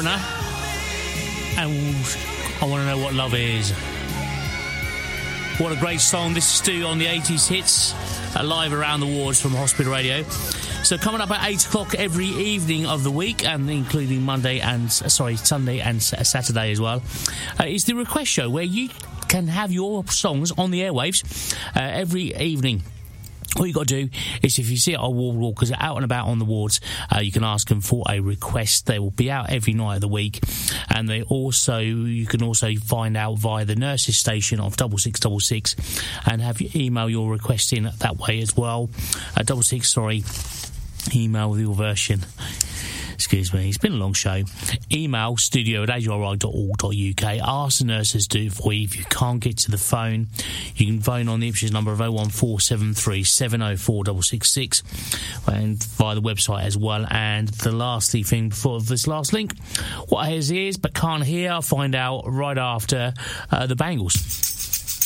Foreigner. And I want to know what love is. What a great song. This is Stu on the 80s hits, live around the wards from Hospital Radio. So coming up at 8 o'clock every evening of the week, and including Sunday and Saturday as well, is the Request Show, where you can have your songs on the airwaves every evening. All you got to do is, if you see our ward walkers out and about on the wards, you can ask them for a request. They will be out every night of the week, and you can also find out via the nurses station of 6666 and have you email your request in that way as well. Email with your version. Excuse me, it's been a long show. Email studio@ajri.org.uk. Ask the nurses to do it for you. If you can't get to the phone, you can phone on the Ipswich number of 01473 704 666 and via the website as well. And the lastly thing before this last link, what has ears but can't hear, I'll find out right after the Bangles.